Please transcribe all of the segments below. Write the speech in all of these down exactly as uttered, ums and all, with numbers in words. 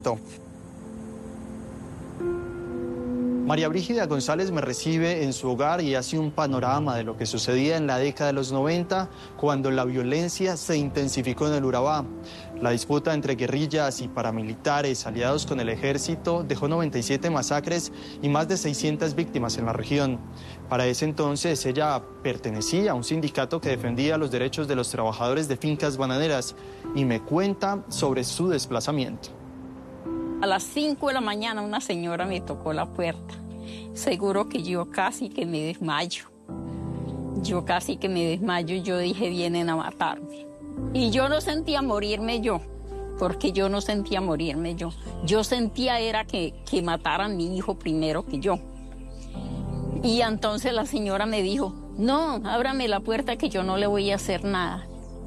María Brígida González me recibe en su hogar y hace un panorama de lo que sucedía en la década de los noventa, cuando la violencia se intensificó en el Urabá. La disputa entre guerrillas y paramilitares aliados con el ejército dejó noventa y siete masacres y más de seiscientas víctimas en la región. Para ese entonces ella pertenecía a un sindicato que defendía los derechos de los trabajadores de fincas bananeras y me cuenta sobre su desplazamiento. A las cinco de la mañana una señora me tocó la puerta. Seguro que yo casi que me desmayo. Yo casi que me desmayo. Yo dije, vienen a matarme. Y yo no sentía morirme yo, porque yo no sentía morirme yo. Yo sentía era que, que mataran a mi hijo primero que yo. Y entonces la señora me dijo, no, ábrame la puerta que yo no le voy a hacer nada.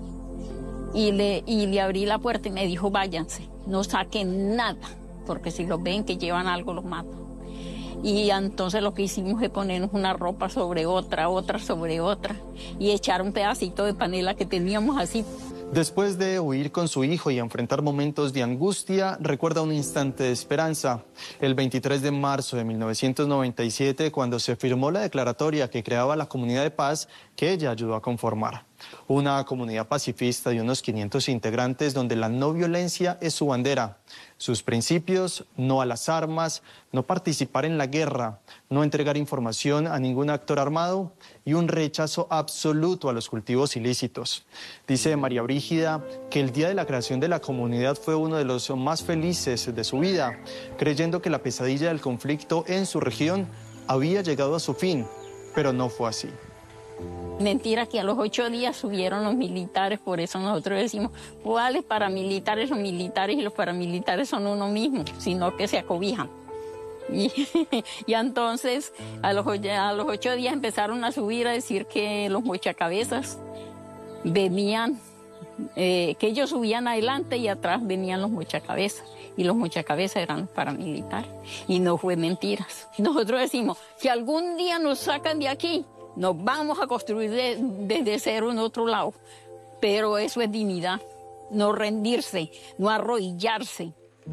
Y le, y le abrí la puerta y me dijo, váyanse, no saquen nada, porque si los ven que llevan algo los matan. Y entonces lo que hicimos es ponernos una ropa sobre otra, otra sobre otra, y echar un pedacito de panela que teníamos así. Después de huir con su hijo y enfrentar momentos de angustia, recuerda un instante de esperanza. El veintitrés de marzo de mil novecientos noventa y siete, cuando se firmó la declaratoria que creaba la Comunidad de Paz, que ella ayudó a conformar. Una comunidad pacifista de unos quinientos integrantes donde la no violencia es su bandera. Sus principios, no a las armas, no participar en la guerra, no entregar información a ningún actor armado y un rechazo absoluto a los cultivos ilícitos. Dice María Brígida que el día de la creación de la comunidad fue uno de los más felices de su vida, creyendo que la pesadilla del conflicto en su región había llegado a su fin, pero no fue así. Mentira que a los ocho días subieron los militares, por eso nosotros decimos, ¿cuáles paramilitares? Los militares y los paramilitares son uno mismo, sino que se acobijan. Y, y entonces a los, a los ocho días empezaron a subir a decir que los mochacabezas venían, eh, que ellos subían adelante y atrás venían los mochacabezas. Y los mochacabezas eran los paramilitares. Y no fue mentiras. Nosotros decimos, si algún día nos sacan de aquí, nos vamos a construir de, desde cero en otro lado, pero eso es dignidad, no rendirse, no arrodillarse.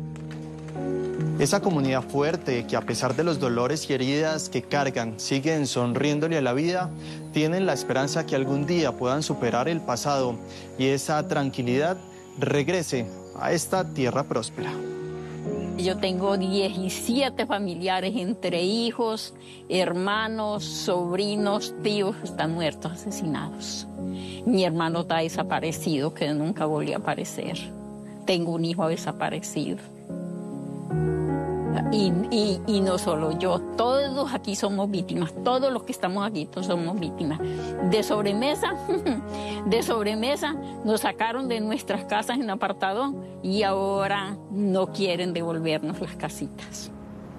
Esa comunidad fuerte que a pesar de los dolores y heridas que cargan, siguen sonriéndole a la vida, tienen la esperanza que algún día puedan superar el pasado y esa tranquilidad regrese a esta tierra próspera. Yo tengo diecisiete familiares, entre hijos, hermanos, sobrinos, tíos, están muertos, asesinados. Mi hermano está desaparecido, que nunca volvió a aparecer. Tengo un hijo desaparecido. Y, y, y no solo yo, todos aquí somos víctimas, todos los que estamos aquí todos somos víctimas. De sobremesa, de sobremesa nos sacaron de nuestras casas en apartado y ahora no quieren devolvernos las casitas.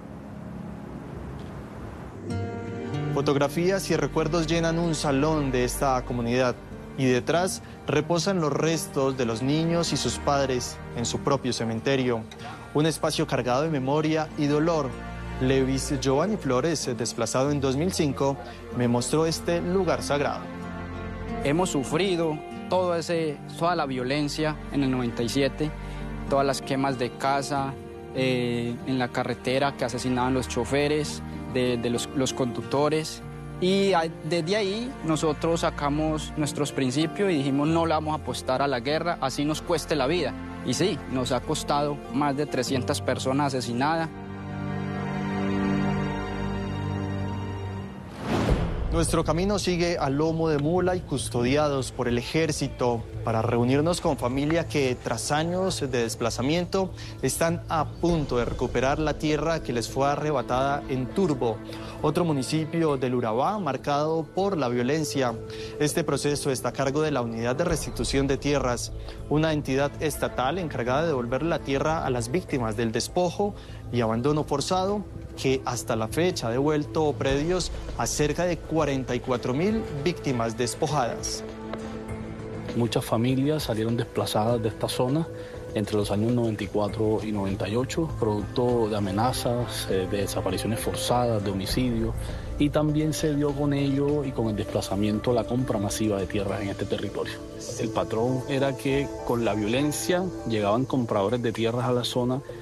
Fotografías y recuerdos llenan un salón de esta comunidad y detrás reposan los restos de los niños y sus padres en su propio cementerio. Un espacio cargado de memoria y dolor. Lewis Giovanni Flores, desplazado en dos mil cinco, me mostró este lugar sagrado. Hemos sufrido todo ese, toda la violencia en el noventa y siete, todas las quemas de casa, eh, en la carretera que asesinaban los choferes, de, de los, los conductores. Y desde ahí nosotros sacamos nuestros principios y dijimos no le vamos a apostar a la guerra, así nos cueste la vida. Y sí, nos ha costado más de trescientas personas asesinadas. Nuestro camino sigue a lomo de mula y custodiados por el ejército para reunirnos con familia que tras años de desplazamiento están a punto de recuperar la tierra que les fue arrebatada en Turbo, otro municipio del Urabá marcado por la violencia. Este proceso está a cargo de la Unidad de Restitución de Tierras, una entidad estatal encargada de devolver la tierra a las víctimas del despojo y abandono forzado, que hasta la fecha ha devuelto predios a cerca de cuarenta y cuatro mil víctimas despojadas. Muchas familias salieron desplazadas de esta zona entre los años noventa y cuatro y noventa y ocho, producto de amenazas, de desapariciones forzadas, de homicidios, y también se dio con ello y con el desplazamiento la compra masiva de tierras en este territorio. El patrón era que con la violencia llegaban compradores de tierras a la zona